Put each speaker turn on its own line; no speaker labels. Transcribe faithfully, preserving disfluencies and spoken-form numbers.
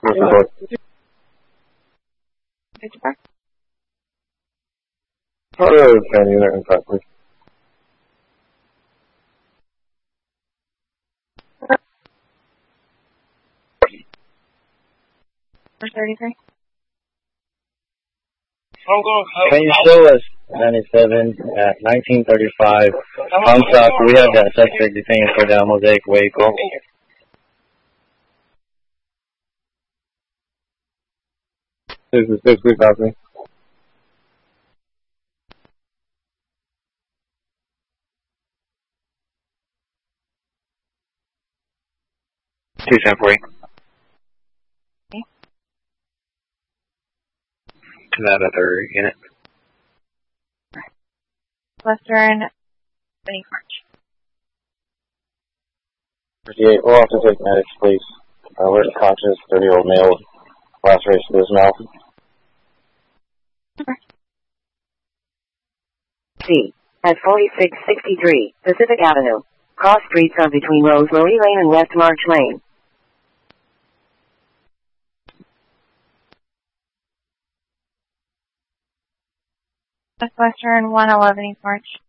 What's the book?
fifty-four.
Oh, fan unit in front, please.
thirty-three.
Can you show us ninety-seven at nineteen thirty-five Comstock? We have that suspect detained for the Mosaic vehicle.
This is six, please, copy.
Two separate. To that other unit.
Western, Benny March.
fifty-eight, we'll have to take medics, please. Uh, we're conscious, thirty-year-old male, laceration to his mouth.
C. At forty-six sixty-three Pacific Avenue. Cross streets are between Rosemary Lane and West March Lane.
Western, one eleven East March.